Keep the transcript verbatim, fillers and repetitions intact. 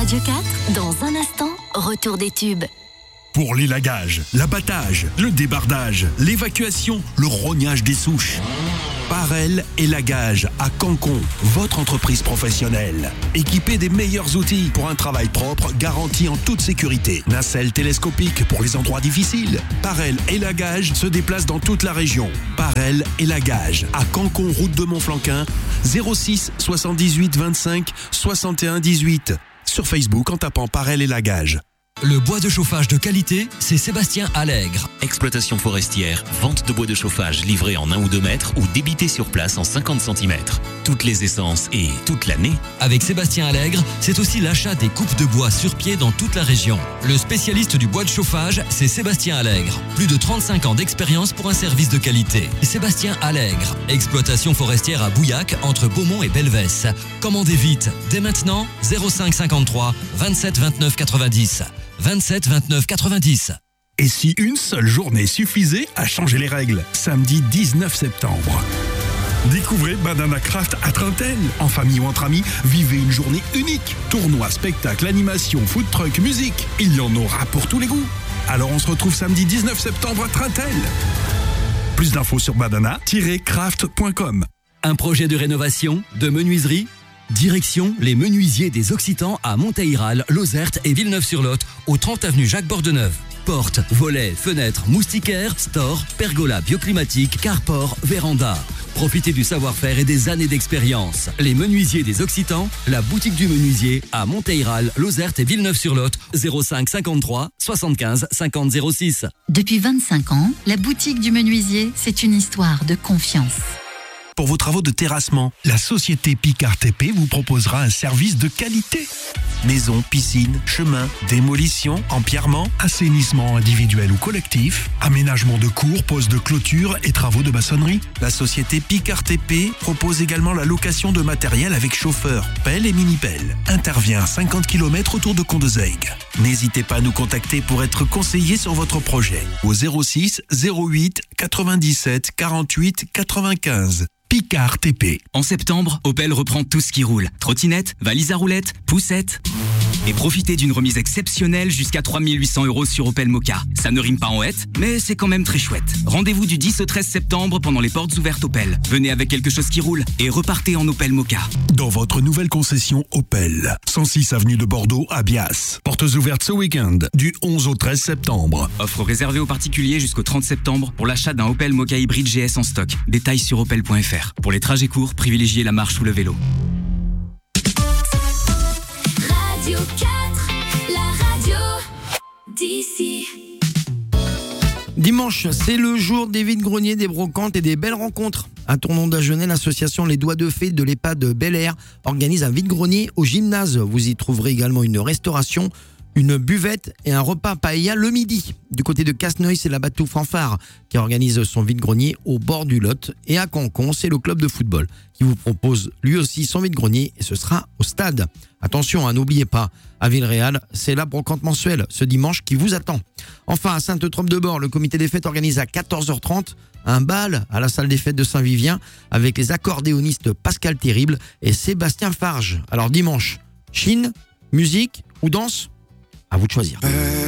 Radio quatre, dans un instant, retour des tubes. Pour l'élagage, l'abattage, le débardage, l'évacuation, le rognage des souches. Parel Élagage à Cancon, votre entreprise professionnelle. Équipée des meilleurs outils pour un travail propre, garanti en toute sécurité. Nacelle télescopique pour les endroits difficiles. Parel Élagage se déplace dans toute la région. Parel Élagage à Cancon, route de Montflanquin, zéro six soixante-dix-huit vingt-cinq soixante et un dix-huit. Sur Facebook en tapant Parel Élagage. Le bois de chauffage de qualité, c'est Sébastien Allègre. Exploitation forestière, vente de bois de chauffage livré en un ou deux mètres ou débité sur place en cinquante centimètres. Toutes les essences et toute l'année. Avec Sébastien Allègre, c'est aussi l'achat des coupes de bois sur pied dans toute la région. Le spécialiste du bois de chauffage, c'est Sébastien Allègre. Plus de trente-cinq ans d'expérience pour un service de qualité. Sébastien Allègre. Exploitation forestière à Bouillac, entre Beaumont et Belvès. Commandez vite, dès maintenant, zéro cinq cinquante-trois vingt-sept vingt-neuf quatre-vingt-dix. vingt-sept vingt-neuf quatre-vingt-dix. Et si une seule journée suffisait à changer les règles? Samedi dix-neuf septembre. Découvrez Banana Craft à Trentelle. En famille ou entre amis, vivez une journée unique. Tournoi, spectacle, animation, food truck, musique. Il y en aura pour tous les goûts. Alors on se retrouve samedi dix-neuf septembre à Trentelle. Plus d'infos sur banana tiret craft point com. Un projet de rénovation, de menuiserie? Direction les menuisiers des Occitans à Montehiral, Lozerte et Villeneuve-sur-Lot, au trente avenue Jacques Bordeneuve. Portes, volets, fenêtres, moustiquaires, stores, pergola bioclimatique, carport, véranda. Profitez du savoir-faire et des années d'expérience. Les menuisiers des Occitans, la boutique du menuisier à Montehiral, Lozerte et Villeneuve-sur-Lot, zéro cinq cinquante-trois soixante-quinze cinquante zéro six. Depuis vingt-cinq ans, la boutique du menuisier, c'est une histoire de confiance. Pour vos travaux de terrassement, la société Picard T P vous proposera un service de qualité. Maison, piscine, chemin, démolition, empierrement, assainissement individuel ou collectif, aménagement de cours, pose de clôture et travaux de maçonnerie. La société Picard T P propose également la location de matériel avec chauffeur, pelle et mini-pelle. Intervient à cinquante kilomètres autour de Condezeigue. N'hésitez pas à nous contacter pour être conseillé sur votre projet au zéro six zéro huit quatre-vingt-dix-sept quarante-huit quatre-vingt-quinze. Picard T P. En septembre, Opel reprend tout ce qui roule. Trottinette, valise à roulettes, poussette. Et profitez d'une remise exceptionnelle jusqu'à trois mille huit cents euros sur Opel Mokka. Ça ne rime pas en hête, mais c'est quand même très chouette. Rendez-vous du dix au treize septembre pendant les portes ouvertes Opel. Venez avec quelque chose qui roule et repartez en Opel Mokka. Dans votre nouvelle concession Opel, cent six avenue de Bordeaux à Bias. Portes ouvertes ce week-end, du onze au treize septembre. Offre réservée aux particuliers jusqu'au trente septembre pour l'achat d'un Opel Mokka hybride G S en stock. Détails sur opel point f r. Pour les trajets courts, privilégiez la marche ou le vélo. Radio quatre, la radio d'ici. Dimanche, c'est le jour des vides-greniers, des brocantes et des belles rencontres. À Tournon d'Agenais, l'association Les Doigts de Fée de l'EHPAD Bel Air organise un vide-grenier au gymnase. Vous y trouverez également une restauration, une buvette et un repas paella le midi. Du côté de Casneuil, c'est la Batou Fanfare qui organise son vide-grenier au bord du Lot. Et à Cancon, c'est le club de football qui vous propose lui aussi son vide-grenier et ce sera au stade. Attention, hein, n'oubliez pas, à Villeréal, c'est la brocante mensuelle ce dimanche qui vous attend. Enfin, à Sainte-Trope-de-Bord, le comité des fêtes organise à quatorze heures trente un bal à la salle des fêtes de Saint-Vivien avec les accordéonistes Pascal Terrible et Sébastien Farge. Alors dimanche, Chine, musique ou danse ? À vous de choisir.